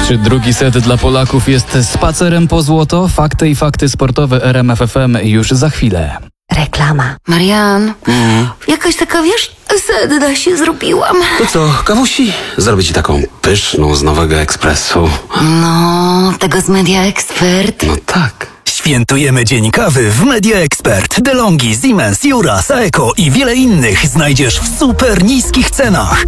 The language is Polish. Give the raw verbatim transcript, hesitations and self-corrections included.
Czy drugi set dla Polaków jest spacerem po złoto? Fakty i fakty sportowe R M F F M już za chwilę. Reklama. Marian, Mm. jakaś taka, wiesz, sedna się zrobiłam. To co, kawusi? Zrobię ci taką pyszną z Nowego Ekspresu. No, tego z Media Expert. No tak. Świętujemy Dzień Kawy w Media Expert. DeLonghi, Siemens, Jura, Saeco i wiele innych znajdziesz w super niskich cenach.